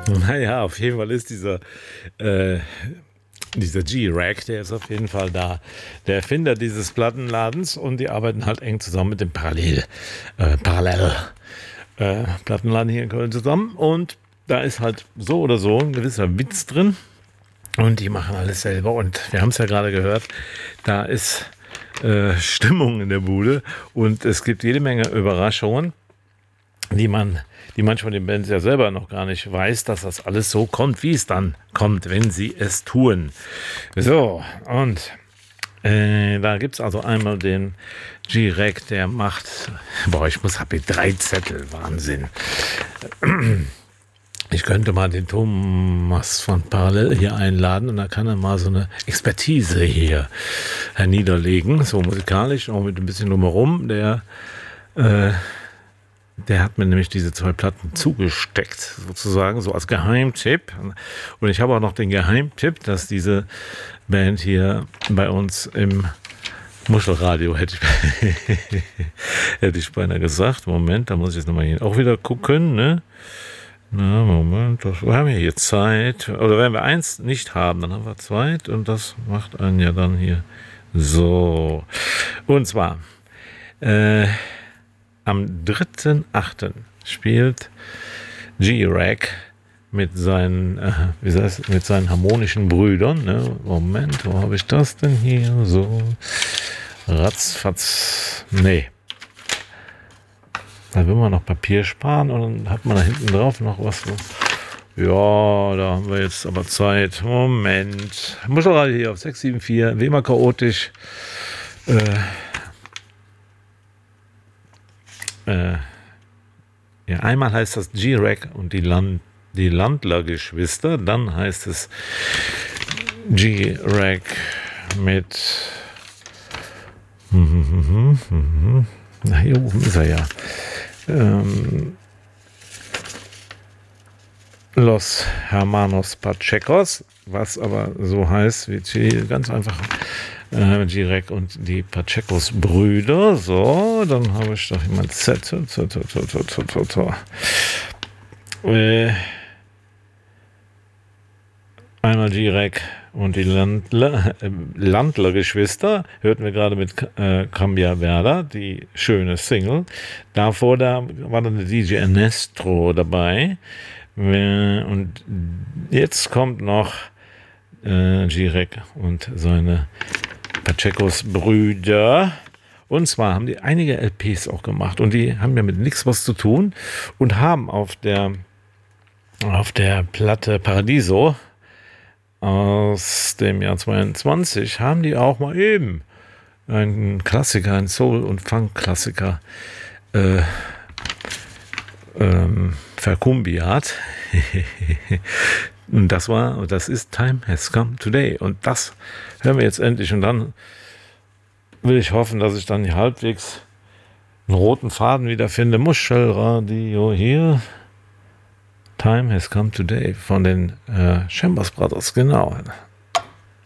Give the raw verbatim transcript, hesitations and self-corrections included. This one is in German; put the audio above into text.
Naja, auf jeden Fall ist dieser, äh, dieser G-Rack, der ist auf jeden Fall da. Der Erfinder dieses Plattenladens und die arbeiten halt eng zusammen mit dem Parallel, äh, Parallel äh, Plattenladen hier in Köln zusammen. Und da ist halt so oder so ein gewisser Witz drin. Und die machen alles selber. Und wir haben es ja gerade gehört, da ist äh, Stimmung in der Bude. Und es gibt jede Menge Überraschungen, die man, die man von den Bands ja selber noch gar nicht weiß, dass das alles so kommt, wie es dann kommt, wenn sie es tun. So, und äh, da gibt es also einmal den G-Rack, der macht, boah, ich muss, habe hier drei Zettel, Wahnsinn. Ich könnte mal den Thomas von Parallel hier einladen und da kann er mal so eine Expertise hier niederlegen, so musikalisch, auch mit ein bisschen drumherum. Der, äh, der hat mir nämlich diese zwei Platten zugesteckt, sozusagen, so als Geheimtipp. Und ich habe auch noch den Geheimtipp, dass diese Band hier bei uns im Muschelradio, hätte ich, hätte ich beinahe gesagt. Moment, da muss ich jetzt nochmal hier auch wieder gucken, ne? Na, Moment, das, wir haben ja hier Zeit. Oder wenn wir eins nicht haben, dann haben wir zweit. Und das macht einen ja dann hier so. Und zwar äh, am dritten achten spielt G-Rack mit seinen, äh, wie heißt, mit seinen harmonischen Brüdern. Ne? Moment, wo habe ich das denn hier? So ratzfatz. Nee. Da will man noch Papier sparen und dann hat man da hinten drauf noch was. Ja, da haben wir jetzt aber Zeit. Moment. Muschelradio hier auf sechs sieben vier, wie immer chaotisch. Äh, äh, ja, einmal heißt das G-Rack und die, Land, die Landler-Geschwister. Dann heißt es G-Rack mit. Na, hier oben ist er ja. Ähm, Los Hermanos Pachecos, was aber so heißt wie G, ganz einfach äh, G-Rack und die Pachecos Brüder. So, dann habe ich doch jemand Zettel. Zettel, Zettel, Zettel, Zettel. Äh, einmal G-Rack und die Landler, äh, Landler-Geschwister, hörten wir gerade mit äh, Cambia Verda, die schöne Single. Davor da war dann der D J Ernesto dabei. Äh, und jetzt kommt noch äh, G-Rack und seine Pachecos Brüder. Und zwar haben die einige L Ps auch gemacht und die haben ja mit nichts was zu tun und haben auf der, auf der Platte Paradiso aus dem Jahr zweiundzwanzig haben die auch mal eben einen Klassiker, einen Soul- und Funk-Klassiker äh, ähm, verkumbiat. Und das war, das ist Time Has Come Today. Und das hören wir jetzt endlich. Und dann will ich hoffen, dass ich dann halbwegs einen roten Faden wieder finde. Muschelradio hier. Time Has Come Today von den äh, Chambers Brothers, genau.